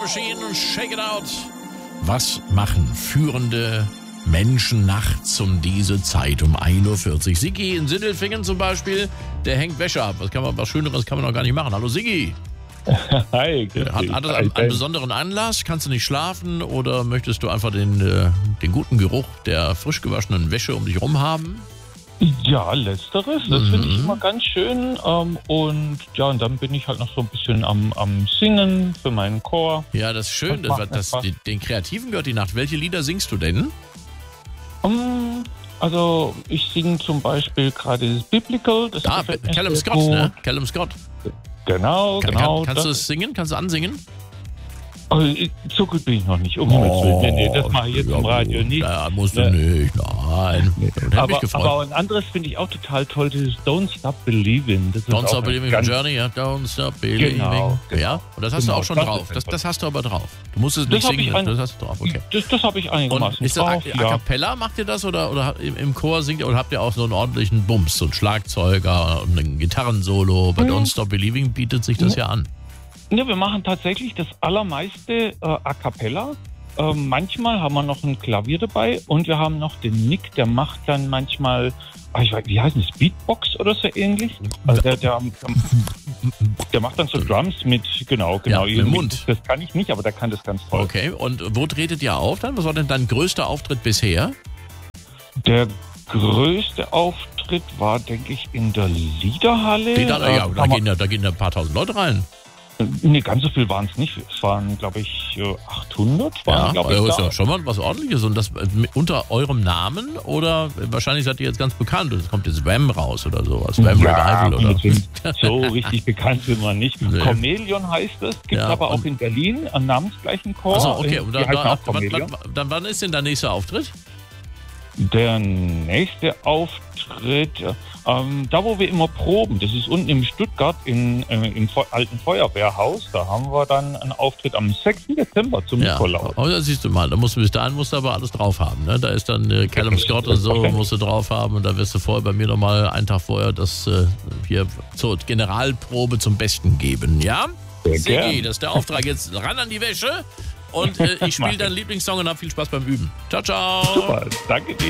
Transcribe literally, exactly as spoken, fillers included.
Machine, Shake It Out. Was machen führende Menschen nachts um diese Zeit um ein Uhr vierzig? Siggi in Sindelfingen zum Beispiel, der hängt Wäsche ab. Was, kann man, was Schöneres kann man doch gar nicht machen. Hallo Siggi. Hi. Hat, hat das einen, einen besonderen Anlass? Kannst du nicht schlafen oder möchtest du einfach den, äh, den guten Geruch der frisch gewaschenen Wäsche um dich rum haben? Ja, letzteres, das Mhm. finde ich immer ganz schön. Ähm, und ja, und dann bin ich halt noch so ein bisschen am, am Singen für meinen Chor. Ja, das ist schön. Das macht Das, mir das, Spaß. den, den Kreativen gehört die Nacht. Welche Lieder singst du denn? Ähm, also ich singe zum Beispiel gerade das Biblical. Das Ah, gefällt mir Callum sehr Scott, gut. ne? Callum Scott. Genau, Kann, genau. kann, kannst du das- es singen? Kannst du ansingen? Oh, ich- so gut bin ich noch nicht. Um Himmels Willen. Nee, nee, das mache ich jetzt ja, im Radio gut. nicht. Ja, musst du Ne. nicht. Nein. Hätte mich Aber, gefreut. aber ein anderes finde ich auch total toll, dieses Don't Stop Believing. Das ist Don't auch Stop ein Believing in ganz- Journey, ja. Don't Stop Believing. Genau, genau. Ja, und das hast Genau, du auch schon das drauf. ist Das, einfach- das hast du aber drauf. Du musst es Das nicht hab singen, ich ein- das hast du drauf, okay. Das, das habe ich Und einigermaßen ist das a, drauf, a ja. cappella, macht ihr das oder, oder im, im Chor singt ihr oder habt ihr auch so einen ordentlichen Bums, so einen Schlagzeuger und ein Gitarrensolo? Bei Mhm. Don't Stop Believing bietet sich das ja an. Ja, wir machen tatsächlich das allermeiste äh, a cappella. Äh, manchmal haben wir noch ein Klavier dabei und wir haben noch den Nick, der macht dann manchmal, ah, ich weiß, wie heißt das, Beatbox oder so ähnlich? Also der, der, der macht dann so Drums mit, genau, genau. Ja, mit dem irgendwie. Mund. Das kann ich nicht, aber der kann das ganz toll. Okay, und wo tretet ihr auf dann? Was war denn dein größter Auftritt bisher? Der größte Auftritt war, denke ich, in der Liederhalle. Die da, Äh, ja, da haben wir- gehen, da, da gehen da ein paar tausend Leute rein. Nee, ganz so viel waren es nicht. Es waren, glaube ich, äh, achthundert waren, Ja, glaube ich, also ist da. ja schon mal was Ordentliches. Und das äh, mit- unter eurem Namen oder wahrscheinlich seid ihr jetzt ganz bekannt. Es kommt jetzt Wham raus oder sowas. Wham Revival oder mit- so richtig bekannt sind wir nicht. Nee. Chameleon heißt es, gibt Ja, aber auch und- in Berlin einen namensgleichen Chor. Achso, okay. Äh, Und die dann, heißen dann, auch wann, Chameleon. wann, dann wann ist denn der nächste Auftritt? Der nächste Auftritt, ähm, da wo wir immer proben, das ist unten in Stuttgart in, äh, im Fe- alten Feuerwehrhaus. Da haben wir dann einen Auftritt am sechsten Dezember zum Ja, Nikolaus. aber da siehst du mal, da musst du bis dahin musst du aber alles drauf haben. Ne? Da ist dann äh, Callum Scott und so, musst du drauf haben und da wirst du vorher bei mir nochmal einen Tag vorher das äh, hier zur Generalprobe zum Besten geben, ja? Sehr Siggi, gern. das ist der Auftrag. Jetzt ran an die Wäsche und äh, ich spiele deinen Lieblingssong und hab viel Spaß beim Üben. Ciao, ciao. Super, danke dir.